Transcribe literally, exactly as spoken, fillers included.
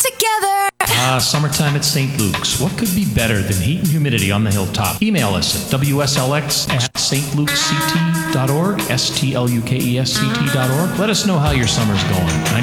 together. Ah, summertime at Saint Luke's. What could be better than heat and humidity on the hilltop? Email us at W S L X at S T Lukes C T dot org, S T L U K E S C T dot org. Let us know how your summer's going.